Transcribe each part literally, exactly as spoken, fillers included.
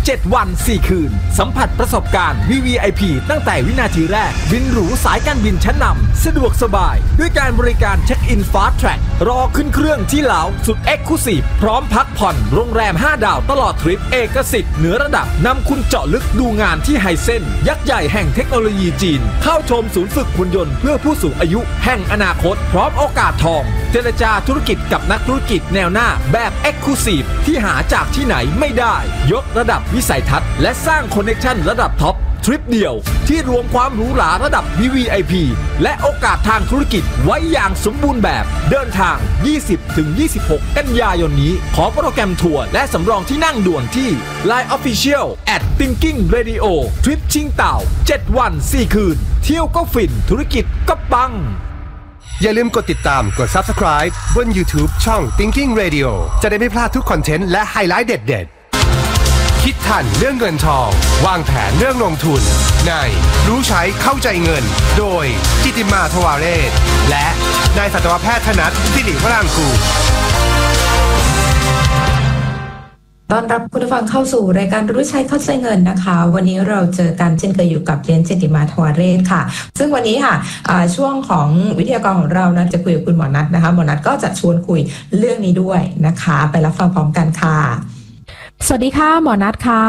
เจ็ดวันสี่คืนสัมผัสประสบการณ์ วี วี ไอ พี ตั้งแต่วินาทีแรกบินหรูสายการบินชั้นนำสะดวกสบายด้วยการบริการเช็คอินฟาสต์แทร็กรอขึ้นเครื่องที่เหลาสุดเอ็กซ์คลูซีฟพร้อมพักผ่อนโรงแรมห้าดาวตลอดทริปเอกสิทธิ์เหนือระดับนำคุณเจาะลึกดูงานที่ไฮเซ็นยักษ์ใหญ่แห่งเทคโนโลยีจีนเข้าชมศูนย์ฝึกหุ่นยนต์เพื่อผู้สูงอายุแห่งอนาคตพร้อมโอกาสทองเจรจาธุรกิจกับนักธุรกิจแนวหน้าแบบ Exclusive ที่หาจากที่ไหนไม่ได้ยกระดับวิสัยทัศน์และสร้างคอนเนคชั่นระดับท็อปทริปเดียวที่รวมความหรูหราระดับ วี วี ไอ พี และโอกาสทางธุรกิจไว้อย่างสมบูรณ์แบบเดินทาง ยี่สิบถึงยี่สิบหก กันยายนนี้ขอโปรแกรมทัวร์และสำรองที่นั่งด่วนที่ ไลน์ Official แอท Thinking Radio ทริปชิงเต่าเจ็ดวันสี่คืนเที่ยวก็ฟินธุรกิจก็ปังอย่าลืมกดติดตามกด Subscribe บน YouTube ช่อง Thinking Radio จะได้ไม่พลาดทุกคอนเทนต์และไฮไลท์เด็ดๆคิดทันเรื่องเงินทองวางแผนเรื่องลงทุนในรู้ใช้เข้าใจเงินโดยกิติมาทวาเรศและนายสัตวแพทย์ธนัทสิริวรางกูลต้อนรับคุณผู้ฟังเข้าสู่รายการรู้ใช้เข้าใจเงินนะคะวันนี้เราเจอกันเช่นเคยอยู่กับเรียนจิติมาทวาเรศค่ะซึ่งวันนี้ค่ะช่วงของวิทยากรของเรานะจะคุยกับคุณหมอนัทนะคะหมอนัทก็จะชวนคุยเรื่องนี้ด้วยนะคะไปรับฟังพร้อมกันค่ะสวัสดีค่ะหมอนัทค่ะ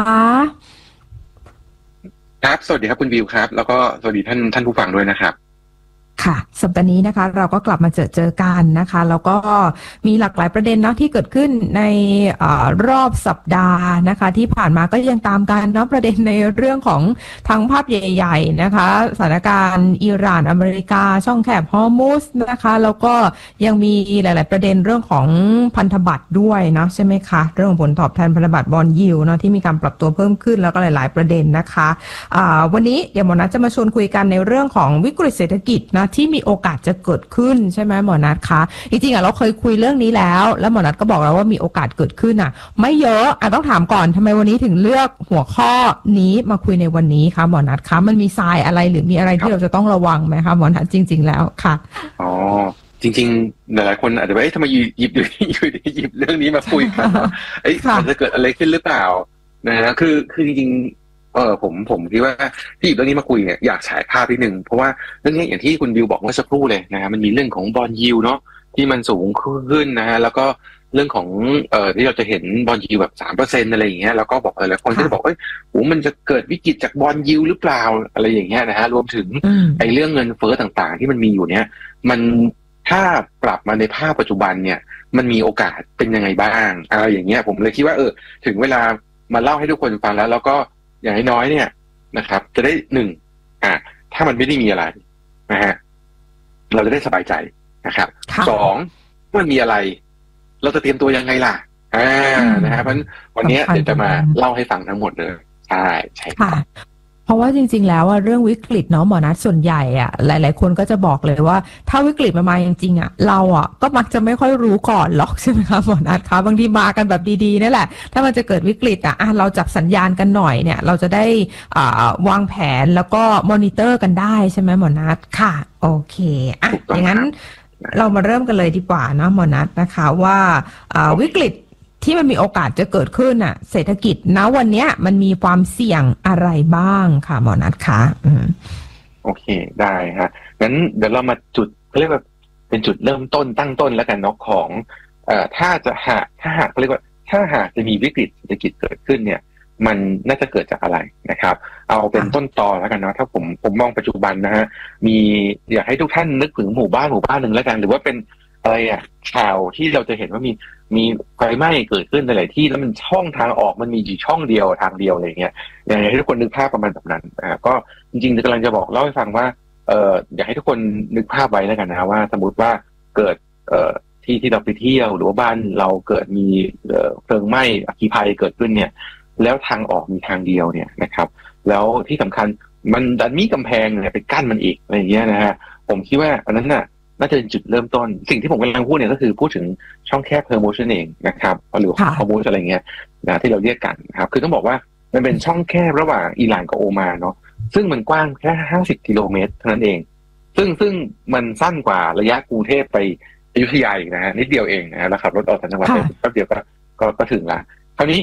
ครับสวัสดีครับคุณวิวครับแล้วก็สวัสดีท่านท่านผู้ฟังด้วยนะครับค่ะสัปดาห์นี้นะคะเราก็กลับมาเจอเจอกันนะคะแล้วก็มีหลากหลายประเด็นเนาะที่เกิดขึ้นในอรอบสัปดาห์นะคะที่ผ่านมาก็ยังตามกันเนาะประเด็นในเรื่องของทางภาพใหญ่ๆนะคะสถานการณ์อิหร่านอเมริกาช่องแคบฮอร์มุซนะคะแล้วก็ยังมีหลายๆประเด็นเรื่องของพันธบัตรด้วยนะใช่ไหมคะเรื่องของผลตอบแทนพันธบัตรบอนด์ยิลด์เนาะที่มีการปรับตัวเพิ่มขึ้นแล้วก็หลายๆประเด็นนะคะวันนี้เดี๋ยวหมอนัทจะมาชวนคุยกันในเรื่องของวิกฤตเศรษฐกิจนะที่มีโอกาสจะเกิดขึ้นใช่ไหมหมอนัทคะจริงๆอ่ะเราเคยคุยเรื่องนี้แล้วแล้วหมอนัทก็บอกแล้วว่ามีโอกาสเกิดขึ้นอ่ะไม่เยอะอ่ะต้องถามก่อนทำไมวันนี้ถึงเลือกหัวข้อนี้มาคุยในวันนี้คะหมอนัทคะมันมีทรายอะไรหรือมีอะไรที่เราจะต้องระวังไหมคะหมอนัทจริงๆแล้วค่ะอ๋อจริงๆหลายๆคนอาจจะว่าเอ๊ะทำไมหยิบหยิบหยิบเรื่องนี้มาคุยกันเอ๊ะมันจะเกิดอะไรขึ้นหรือเปล่านะฮะคือคือจริงเออผมผมคิดว่าที่หยิบเรื่องนี้มาคุยเนี่ยอยากฉายภาพนิดนึงเพราะว่าเรื่องนี้อย่างที่คุณบิวบอกเมื่อสักครู่เลยนะฮะมันมีเรื่องของบอนด์ยิลด์เนาะที่มันสูงขึ้นนะฮะแล้วก็เรื่องของเอ่อที่เราจะเห็นบอนด์ยิลด์แบบ สามเปอร์เซ็นต์ อะไรอย่างเงี้ยแล้วก็บอกเออหลายคนก็จะบอกเอ้ยโหมันจะเกิดวิกฤตจากบอนด์ยิลด์หรือเปล่าอะไรอย่างเงี้ยนะฮะรวมถึงไอ้เรื่องเงินเฟ้อต่างๆที่มันมีอยู่เนี้ยมันถ้าปรับมาในภาพปัจจุบันเนี่ยมันมีโอกาสเป็นยังไงบ้างอะไรอย่างเงี้ยผมเลยคิดว่าเออถึงเวลามาเล่าให้ทุกคนฟังแล้วแล้วก็อย่างน้อยเนี่ยนะครับจะได้หนึ่งอ่าถ้ามันไม่ได้มีอะไรนะฮะเราจะได้สบายใจนะครับสองเมื่อมีอะไรเราจะเตรียมตัวยังไงล่ะอ่านะฮะเพราะวันนี้เดี๋ยวจะมาเล่าให้ฟังทั้งหมดเลยใช่ใช่ค่ะเพราะว่าจริงๆแล้วเรื่องวิกฤตเนาะหมอนัทส่วนใหญ่อ่ะหลายๆคนก็จะบอกเลยว่าถ้าวิกฤตมามาจริงๆอ่ะเราอ่ะก็มักจะไม่ค่อยรู้ก่อนหรอกใช่ไหมคะหมอนัทคะบางทีมากันแบบดีๆนี่แหละถ้ามันจะเกิดวิกฤตอ่ะเราจับสัญญาณกันหน่อยเนี่ยเราจะได้อ่าวางแผนแล้วก็มอนิเตอร์กันได้ใช่ไหมหมอนัทค่ะโอเคอ่ะอย่างนั้นเรามาเริ่มกันเลยดีกว่านะหมอนัทนะคะว่าอ่าวิกฤตที่มันมีโอกาสจะเกิดขึ้นอ่ะเศรษฐกิจณวันนี้มันมีความเสี่ยงอะไรบ้างค่ะหมอนัทคะอืมโอเคได้ฮะงั้นเดี๋ยวเรามาจุดเรียกว่าเป็นจุดเริ่มต้นตั้งต้นแล้วกันเนาะของเอ่อถ้าจะหากถ้าหากเรียกว่าถ้าหากจะมีวิกฤตเศรษฐกิจเกิดขึ้นเนี่ยมันน่าจะเกิดจากอะไรนะครับเอาเป็นต้นตอแล้วกันเนาะถ้าผมผมมองปัจจุบันนะฮะมีอยากให้ทุกท่านนึกถึงหมู่บ้านหมู่บ้านหนึ่งแล้วกันหรือว่าเป็นอะไรอ่ะข่าวที่เราจะเห็นว่ามีมีไฟไหม้เกิดขึ้นในหลายที่แล้วมันช่องทางออกมันมีอยู่ช่องเดียวทางเดียวอะไรเงี้ยอยากให้ทุกคนนึกภาพประมาณแบบนั้นอ่าก็จริงๆกำลังจะบอกเล่าให้ฟังว่าเอ่ออยากให้ทุกคนนึกภาพไว้แล้วกันนะว่าสมมติว่าเกิดเอ่อที่ที่เราไปเที่ยวหรือว่าบ้านเราเกิดมีเอ่อเพลิงไหม้อัคคีภัยเกิดขึ้นเนี่ยแล้วทางออกมีทางเดียวเนี่ยนะครับแล้วที่สำคัญมันดันมีกำแพงเนี่ยไปกั้นมันอีกอะไรเงี้ยนะฮะผมคิดว่าอันนั้นน่ะน่าจะเป็นจุดเริ่มต้นสิ่งที่ผมกำลังพูดเนี่ยก็คือพูดถึงช่องแคบเฮอร์โมชเองนะครับหรือฮอร์โมนอะไรเงี้ยนะที่เราเรียกกันนะครับคือต้องบอกว่ามันเป็นช่องแคบระหว่างอิหร่านกับโอมานเนาะซึ่งมันกว้างแค่ห้าสิบกิโลเมตรเท่านั้นเองซึ่งซึ่งมันสั้นกว่าระยะกรุงเทพไปอยุธยาอีกนะฮะนิดเดียวเองนะแล้วขับรถออกต่างจังหวัดแป๊บเดียวก็ก็ก็ถึงละคราวนี้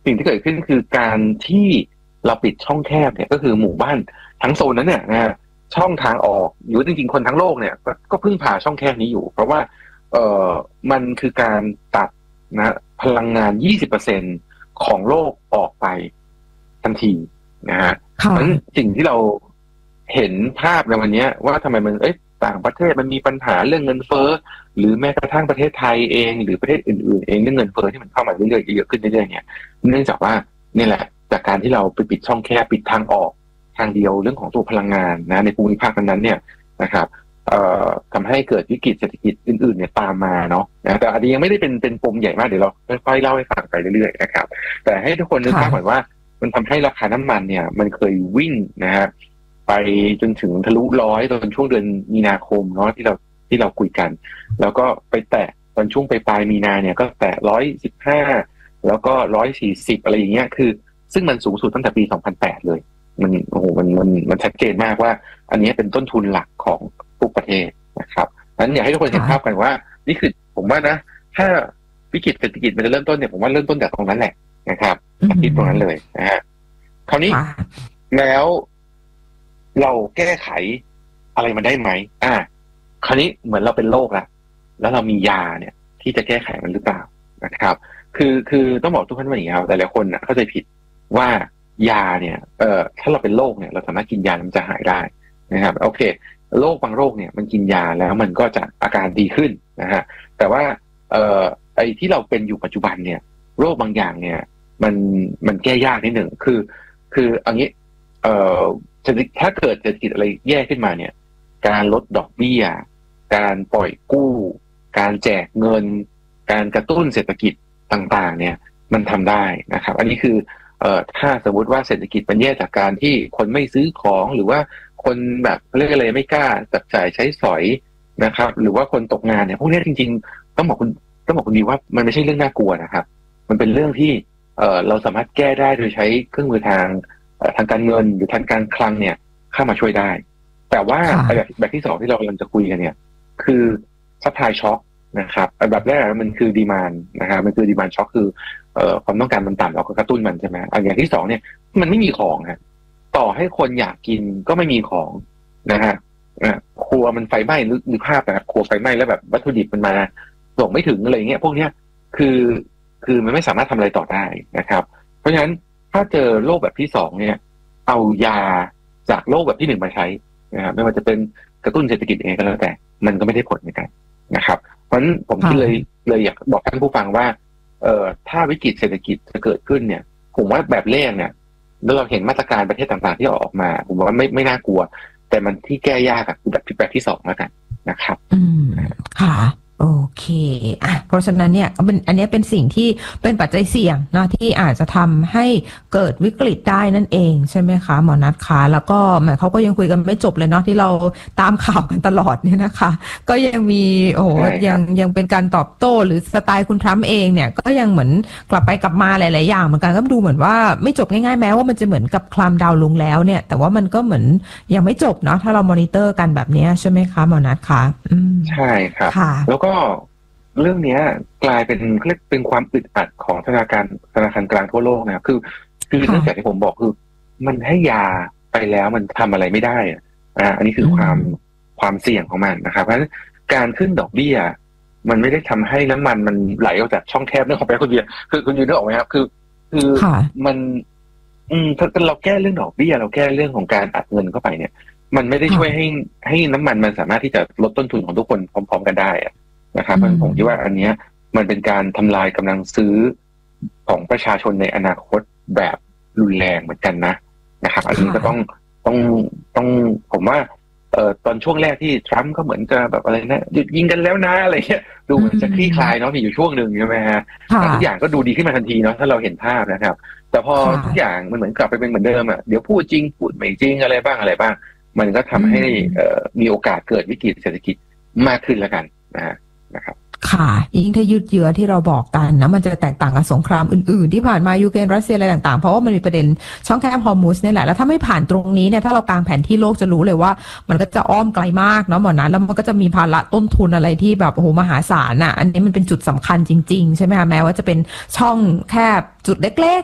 สิ่งที่เกิดขึ้นคือการที่เราปิดช่องแคบเนี่ยก็คือหมู่บ้านทั้งโซนนั้นเนี่ยนะช่องทางออกหรือจริงๆคนทั้งโลกเนี่ยก็ก็พึ่งพาช่องแคบนี้อยู่เพราะว่าเอ่อมันคือการตัดนะพลังงาน ยี่สิบเปอร์เซ็นต์ ของโลกออกไปทันทีนะฮะเพราะฉะนั้นสิ่งที่เราเห็นภาพในวันนี้ว่าทำไมมันเอ้ยต่างประเทศมันมีปัญหาเรื่องเงินเฟ้อหรือแม้กระทั่งประเทศไทยเองหรือประเทศอื่นๆเองเรื่องเงินเฟ้อที่มันเข้ามาเรื่อยๆเยอะขึ้นเรื่อยๆเนี่ยเนื่องจากว่านี่แหละจากการที่เราไปปิดช่องแคบปิดทางออกทางเดียวเรื่องของตัวพลังงานนะในภูมิภาคนั้นๆเนี่ยนะครับเอ่อทำให้เกิดวิกฤตเศรษฐกิจอื่นๆเนี่ยตามมาเนาะนะแต่อันนี้ยังไม่ได้เป็นเป็นปมใหญ่มากเดี๋ยวเราค่อยๆเล่าให้ฟังไปเรื่อยๆนะครับแต่ให้ทุกคนนึกภาพก่อนว่ามันทำให้ราคาน้ำมันเนี่ยมันเคยวิ่งนะฮะไปจนถึงทะลุร้อยตอนช่วงเดือนมีนาคมเนาะที่เราที่เราคุยกันแล้วก็ไปแตะตอนช่วงปลายมีนาเนี่ยก็แตะร้อยสิบห้าแล้วก็ร้อยสี่สิบอะไรอย่างเงี้ยคือซึ่งมันสูงสุดตั้งแต่ปีสองพันแปดเลยมันโอ้โหมันมันมันชัดเจนมากว่าอันนี้เป็นต้นทุนหลักของทุกประเทศนะครับนั้นอยากให้ทุกคนเห็นภาพกันว่านี่คือผมว่านะถ้าวิกฤตเศรษฐกิจมันจะเริ่มต้นเนี่ยผมว่าเริ่มต้นจากตรงนั้นแหละนะครับคิดตรงนั้นเลยนะฮะคราวนี้แล้วเราแก้ไขอะไรมันได้ไหมอ่าคราวนี้เหมือนเราเป็นโรคละแล้วเรามียาเนี่ยที่จะแก้ไขมันหรือเปล่านะครับคือคือต้องบอกทุกท่านว่าอย่างนี้ครับแต่หลายคนนะเข้าใจผิดว่ายาเนี่ยเอ่อถ้าเราเป็นโรคเนี่ยเราสามารถกินยามันจะหายได้นะครับโอเคโรคบางโรคเนี่ยมันกินยาแล้วมันก็จะอาการดีขึ้นนะฮะแต่ว่าเอ่อไอ้ที่เราเป็นอยู่ปัจจุบันเนี่ยโรคบางอย่างเนี่ยมันมันแก้ยากนิดหนึ่งคือคืออันนี้เอ่อถ้าเกิดเศรษฐกิจอะไรแย่ขึ้นมาเนี่ยการลดดอกเบี้ยการปล่อยกู้การแจกเงินการกระตุ้นเศรษฐกิจต่างๆเนี่ยมันทำได้นะครับอันนี้คือเอ่อถ้าสมมติว่าเศรษฐกิจมันแย่จากการที่คนไม่ซื้อของหรือว่าคนแบบเรียกอะไรไม่กล้าจับจ่ายใช้สอยนะครับหรือว่าคนตกงานเนี่ยพวกนี้จริงๆต้องบอกคุณต้องบอกคุณดีว่ามันไม่ใช่เรื่องน่ากลัวนะครับมันเป็นเรื่องที่เอ่อเราสามารถแก้ได้โดยใช้เครื่องมือทางทางการเงินหรือทางการคลังเนี่ยเข้ามาช่วยได้แต่ว่าแบบแบบที่สองที่เรากำลังจะคุยกันเนี่ยคือซัพพลายช็อคนะครับแบบแรกมันคือดีมานด์นะครับมันคือดีมานด์ช็อคคือเอ่อความต้องการมันต่ำเราก็กระตุ้นมันใช่ไหมอันอย่างที่สองเนี่ยมันไม่มีของฮะต่อให้คนอยากกินก็ไม่มีของนะฮะครัวมันไฟไหม้หรือภาพแบบครัวไฟไหม้แล้วแบบวัตถุดิบมันมาส่งไม่ถึงอะไรเงี้ยพวกเนี้ยคือคือมันไม่สามารถทำอะไรต่อได้นะครับเพราะฉะนั้นถ้าเจอโรคแบบที่สองเนี่ยเอายาจากโรคแบบที่หนึ่งมาใช้นะครับไม่ว่าจะเป็นกระตุ้นเศรษฐกิจเองก็แล้วแต่มันก็ไม่ได้ผลเหมือนกันนะครับเพราะฉะนั้นผมก็เลยเลยอยากบอกท่านผู้ฟังว่าเอ่อถ้าวิกฤตเศรษฐกิจจะเกิดขึ้นเนี่ยผมว่าแบบแรกเนี่ยแล้วเราเห็นมาตรการประเทศต่างๆที่ออกมาผมว่าไม่ไม่น่ากลัวแต่มันที่แก้ยากอะคือแบบแบบที่สองแล้วกันนะครับอืมค่ะโอเคอ่ะเพราะฉะนั้นเนี่ยเป็นอันนี้เป็นสิ่งที่เป็นปัจจัยเสี่ยงนะที่อาจจะทำให้เกิดวิกฤตได้นั่นเองใช่ไหมคะหมอนัทคะแล้วก็แหมเขาก็ยังคุยกันไม่จบเลยเนาะที่เราตามข่าวกันตลอดเนี่ยนะคะก็ยังมีโอ้ยังยังเป็นการตอบโต้หรือสไตล์คุณทรัมป์เองเนี่ยก็ยังเหมือนกลับไปกลับมาหลายๆอย่างเหมือนกันก็ดูเหมือนว่าไม่จบง่ายๆแม้ว่ามันจะเหมือนกับคลามดาวลงแล้วเนี่ยแต่ว่ามันก็เหมือนยังไม่จบเนาะถ้าเรามอนิเตอร์กันแบบนี้ใช่ไหมคะหมอนัทคะอืมใช่ครับแล้วก็เรื่องนี้กลายเป็นเรียกเป็นความอึดอัดของธนาคารธนาคารกลางทั่วโลกนะครับคือคือเนื่องจากที่ผมบอกคือมันให้ยาไปแล้วมันทำอะไรไม่ได้อ่าอันนี้คือความความเสี่ยงของมันนะครับเพราะฉะนั้นการขึ้นดอกเบี้ยมันไม่ได้ทำให้น้ำมันมันไหลออกจากช่องแคบเรื่องของแปรคุณเบียร์คือคุณยืนนึกออกไหมครับคือคือมันอืมถ้าเราแก้เรื่องดอกเบี้ยเราแก้เรื่องของการอัดเงินเข้าไปเนี่ยมันไม่ได้ช่วยให้ให้น้ำมันมันสามารถที่จะลดต้นทุนของทุกคนพร้อมๆกันได้นะครับเพราะผมคิดว่าอันนี้มันเป็นการทำลายกำลังซื้อของประชาชนในอนาคตแบบรุนแรงเหมือนกันนะนะครับอันนี้ก็ต้องต้องต้องผมว่าเอ่อตอนช่วงแรกที่ทรัมป์ก็เหมือนจะแบบอะไรนะหยุดยิงกันแล้วนะอะไรเงี้ยดูเหมือนจะคลี่คลายเนาะมีอยู่ช่วงหนึ่งใช่ไหมฮะทุกอย่างก็ดูดีขึ้นมาทันทีเนาะถ้าเราเห็นภาพนะครับแต่พอทุกอย่างมันเหมือนกลับไปเป็นเหมือนเดิมอ่ะเดี๋ยวพูดจริงพูดไม่จริงอะไรบ้างอะไรบ้างมันก็ทำให้เอ่อมีโอกาสเกิดวิกฤตเศรษฐกิจมากขึ้นแล้วกันนะฮะนะครับค่ะยิ่งถ้ายืดเยื้อที่เราบอกกันนะมันจะแตกต่างกับสงครามอื่นๆที่ผ่านมายูเครนรัสเซียอะไรต่างๆเพราะว่ามันมีประเด็นช่องแคบฮอร์มุสนี่แหละแล้วถ้าไม่ผ่านตรงนี้เนี่ยถ้าเรากางแผนที่โลกจะรู้เลยว่ามันก็จะอ้อมไกลมากเนาะหมอนะแล้วมันก็จะมีภาระต้นทุนอะไรที่แบบโอ้โหมหาศาลอ่ะอันนี้มันเป็นจุดสำคัญจริงๆใช่ไหมคะแม้ว่าจะเป็นช่องแคบจุดเล็กๆ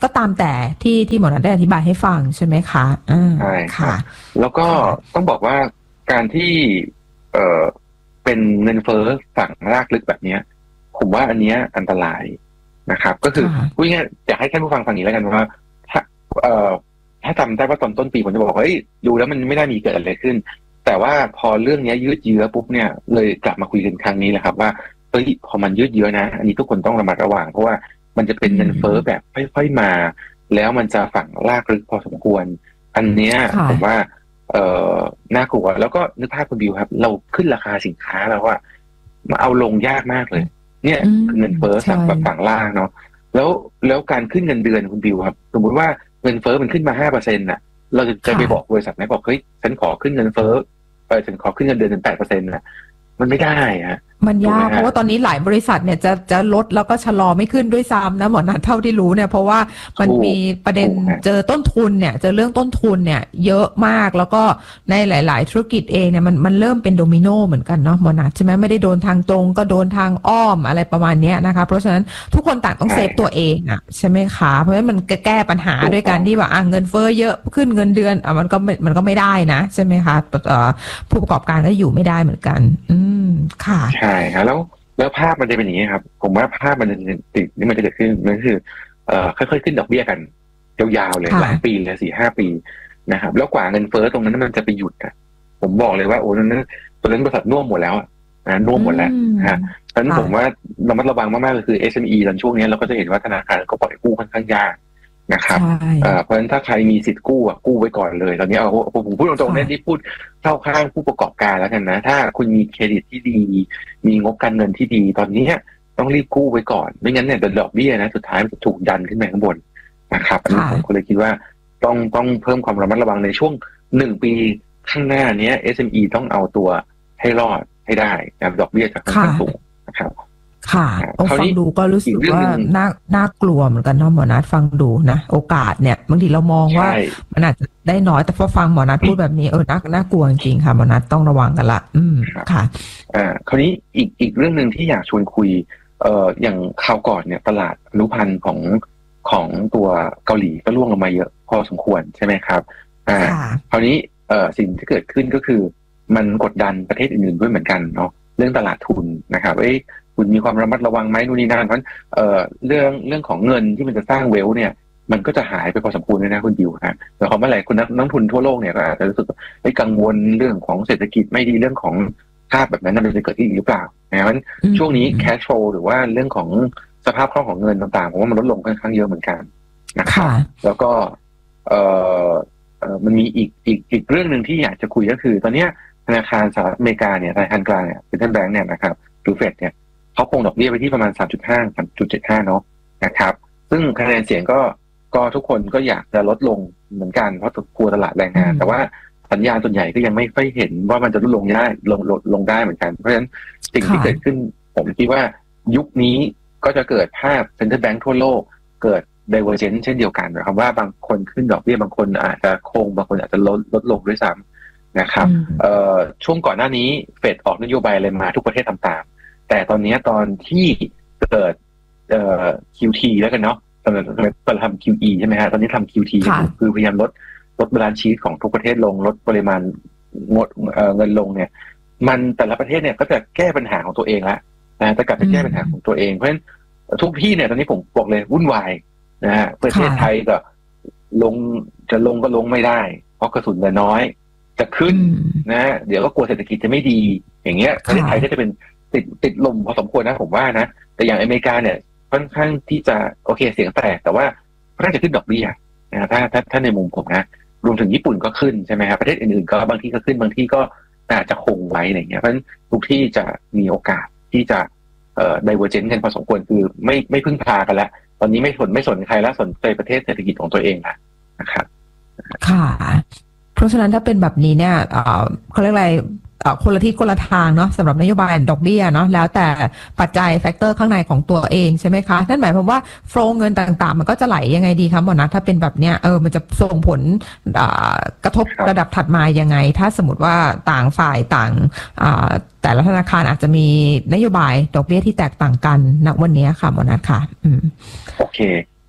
ก็ตามแต่ที่ที่หมอนัทได้อธิบายให้ฟังใช่ไหมคะอ่าใช่ค่ะแล้วก็ต้องบอกว่าการที่เอ่อเป็นเงินเฟ้อฝั่งรากลึกแบบนี้ผมว่าอันนี้อันตรายนะครับก็คือพูดง่ายๆอยากให้ท่านผู้ฟังฟังนี้แล้วกันว่าถ้าเอ่อถ้าจำได้ว่าตอนต้นปีผมจะบอกว่าเฮ้ยดูแล้วมันไม่ได้มีเกิดอะไรขึ้นแต่ว่าพอเรื่องนี้ยืดเยื้อปุ๊บเนี่ยเลยกลับมาคุยกันครั้งนี้แหละครับว่าเฮ้ยพอมันยืดเยื้อนะอันนี้ทุกคนต้องระมัดระวังเพราะว่ามันจะเป็นเงินเฟ้อแบบค่อยๆมาแล้วมันจะฝังรากลึกพอสมควรอันเนี้ยผมว่าเอ่อน่ากลัวแล้วก็นึกภาพคุณบิวครับเราขึ้นราคาสินค้าแล้วว่ามาเอาลงยากมากเลยเนี่ยเงินเฟ้อสั่งแบบฝังล่างเนาะแล้วแล้วการขึ้นเงินเดือนคุณบิวครับสมมติว่าเงินเฟ้อมันขึ้นมาห้าเปอร์เซ็นต์น่ะเราจะจะไปบอกบริษัทไหนบอกเฮ้ยฉันขอขึ้นเงินเฟ้อเออฉันขอขึ้นเงินเดือนเป็นแปดเปอร์เซ็นต์น่ะมันไม่ได้ฮะมันยากเพราะว่าตอนนี้หลายบริษัทเนี่ยจะจะลดแล้วก็ชะลอไม่ขึ้นด้วยซ้ำนะหมอนัทเท่าที่รู้เนี่ยเพราะว่ามันมีประเด็นเจอต้นทุนเนี่ยเจอเรื่องต้นทุนเนี่ยเยอะมากแล้วก็ในหลาย ๆ ธุรกิจเองเนี่ยมันมันเริ่มเป็นโดมิโนเหมือนกันเนาะหมอนัทใช่ไหมไม่ได้โดนทางตรงก็โดนทางอ้อมอะไรประมาณนี้นะคะเพราะฉะนั้นทุกคนต่างต้องเซฟตัวเองอ่ะใช่ไหมคะเพราะฉะนั้นมันแก้ปัญหาด้วยการที่ว่าอ่ะเงินเฟ้อเยอะขึ้นเงินเดือนอ่ะมันก็มันก็ไม่ได้นะใช่ไหมคะผู้ประกอบการก็อยู่ไม่ได้เหมือนกันอืมค่ะใช่ครับแล้วแล้วภาพมันจะเป็นอย่างนี้ครับผมว่าภาพมันจะติดนี่มันจะเกิดขึ้นนั่นคือเอ่อค่อยๆขึ้นดอกเบี้ยกันยาวๆเลยหลายปีเลยสี่ห้าปีนะครับแล้วกว่าเงินเฟ้อตรงนั้นมันจะไปหยุดอ่ะผมบอกเลยว่าโอ้นั้นตอนนั้นบริษัทน่วมหมดแล้วนะน่วมหมดแล้วฮะฉะนั้นผมว่าระมัดระวังมากๆเลยคือ เอส เอ็ม อี ตอนช่วงนี้เราก็จะเห็นว่าธนาคารก็ปล่อยกู้ค่อนข้างยากนะครับเพราะฉะนั้นถ้าใครมีสิทธิ์กู้อ่ะกู้ไว้ก่อนเลยตอนนี้เอาผมพูดตรงๆเนี่ยที่พูดเข้าข้างผู้ประกอบการแล้วกันนะถ้าคุณมีเครดิตที่ดีมีงบการเงินที่ดีตอนนี้ต้องรีบกู้ไว้ก่อนไม่งั้นเนี่ยดอกเบี้ยนะสุดท้ายมันจะถูกดันขึ้นไปข้างบนนะครับอันนี้ผมก็เลยคิดว่าต้องต้องเพิ่มความระมัดระวังในช่วงหนึ่งปีข้างหน้านี้ เอส เอ็ม อี ต้องเอาตัวให้รอดให้ได้นะดอกเบี้ยจากขั้นสูงนะครับค่ะฟังดูก็รู้สึกว่าน่าน่ากลัวเหมือนกันเนาะหมอนัทฟังดูนะโอกาสเนี่ยบางทีเรามองว่ามันอาจจะได้น้อยแต่พอฟังหมอนัทพูดแบบนี้เออน่าน่ากลัวจริงๆค่ะหมอนัทต้องระวังกันละอืมค่ะอ่าคราวนี้อีกอีกเรื่องนึงที่อยากชวนคุยเอ่ออย่างคราวก่อนเนี่ยตลาดอนุพันธ์ของของตัวเกาหลีก็ร่วงลงมาเยอะพอสมควรใช่ไหมครับอ่าคราวนี้เอ่อสิ่งที่เกิดขึ้นก็คือมันกดดันประเทศอื่นๆด้วยเหมือนกันเนาะเรื่องตลาดทุนนะครับเอ้ยคุณมีความระมัดระวังไหมนู่นนี่นั่นเพราะเอ่อเรื่องเรื่องของเงินที่มันจะสร้างเวลเนี่ยมันก็จะหายไปพอสมควรเลยนะคุณบิวฮะแต่พอเมื่อไหร่คุณนักนักทุนทั่วโลกเนี่ยก็อาจจะรู้สึกไม่กังวลเรื่องของเศรษฐกิจไม่ดีเรื่องของภาพแบบนั้นมันจะเกิดขึ้นอีกหรือเปล่านะเพราะช่วงนี้ cash flow หรือว่าเรื่องของสภาพคล่องของเงินต่างๆผมว่ามันลดลงค่อนข้างเยอะเหมือนกันนะครับแล้วก็เอ่อเอ่อมันมีอีกอีกอีกเรื่องนึงที่อยากจะคุยก็คือตอนนี้ธนาคารสหรัฐอเมริกาเนี่ยธนาคารกลางเนี่ยเซ็นทรัลแบงก์เนี่ยนะครับหรือเฟดเนี่ยเขาคงดอกเบี้ยไปที่ประมาณ สามจุดห้า สามจุดเจ็ดห้า เนาะนะครับซึ่งคะแนนเสียงก็ก็ทุกคนก็อยากจะลดลงเหมือนกันเพราะกลัวตลาดแรงงานแต่ว่าสัญญาณส่วนใหญ่ก็ยังไม่ค่อยเห็นว่ามันจะลดลงได้ลงลดลงได้เหมือนกันเพราะฉะนั้นสิ่งที่เกิดขึ้นผมคิดว่ายุคนี้ก็จะเกิดภาพเซ็นทรัลแบงก์ทั่วโลกเกิด divergence เช่นเดียวกันนะครับว่าบางคนขึ้นดอกเบี้ยบางคนอาจจะคงบางคนอาจจะลดลดลงด้วยซ้ำนะครับเอ่อช่วงก่อนหน้านี้เฟดออกนโยบายอะไรมาทุกประเทศทำตามแต่ตอนนี้ตอนที่เกิดเอ่อ คิว ที แล้วกันเนาะตอนนั้นเราทำ คิว อี ใช่ไหมฮะตอนนี้ทำ คิว ที คือพยายามลดลดบาลานซ์ชีทของทุกประเทศลงลดปริมาณงดเอ่อเงินลงเนี่ยมันแต่ละประเทศเนี่ยก็จะแก้ปัญหาของตัวเองละนะจะกลับไปแก้ปัญหาของตัวเองเพราะฉะนั้นทุกที่เนี่ยตอนนี้ผมบอกเลยวุ่นวายนะฮะประเทศไทยก็ลงจะลงก็ลงไม่ได้เพราะกระสุนเหลือน้อยจะขึ้นนะเดี๋ยวก็กลัวเศรษฐกิจจะไม่ดีอย่างเงี้ยประเทศไทยก็จะเป็นติดติดลมพอสมควรนะผมว่านะแต่อย่างอเมริกาเนี่ยค่อนข้างที่จะโอเคเสียงแตกแต่ว่าน่าจะขึ้นดอกเบี้ยนะถ้าถ้าถ้าในมุมผมนะรวมถึงญี่ปุ่นก็ขึ้นใช่ไหมครับประเทศอื่นๆก็บางที่ก็ขึ้นบางที่ก็อาจจะคงไว้อะไรเงี้ยเพราะฉะนั้นทุกที่จะมีโอกาสที่จะเอ่อ divergence กันพอสมควรคือไม่ไม่พึ่งพากันแล้วตอนนี้ไม่สนไม่สนใครแล้วสนใจประเทศเศรษฐกิจของตัวเองละนะครับค่ะเพราะฉะนั้นถ้าเป็นแบบนี้เนี่ยเอ่อเขาเรียกอะไรคนละทิศคนละทางเนาะสำหรับนโยบายดอกเบี้ยเนาะแล้วแต่ปัจจัยแฟกเตอร์ข้างในของตัวเองใช่ไหมคะนั่นหมายความว่าโฟลว์เงินต่างๆมันก็จะไหลยังไงดีคะหมอนัทถ้าเป็นแบบเนี้ยเออมันจะส่งผลกระทบระดับถัดมายังไงถ้าสมมติว่าต่างฝ่ายต่างแต่ละธนาคารอาจจะมีนโยบายดอกเบี้ยที่แตกต่างกันณวันนี้ค่ะหมอนัทค่ะอืมโอเค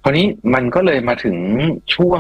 คราวนี้มันก็เลยมาถึงช่วง